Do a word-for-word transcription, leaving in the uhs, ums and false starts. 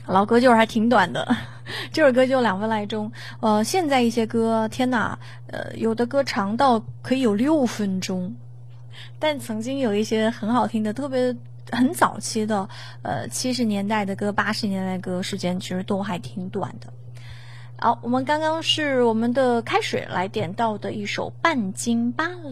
老歌就是还挺短的，这首歌就两分来钟。呃，现在一些歌，天哪，呃，有的歌长到可以有六分钟。但曾经有一些很好听的，特别很早期的，呃，七十年代的歌、八十年代的歌，时间其实都还挺短的。好，我们刚刚是我们的开水来点到的一首《半斤八两》。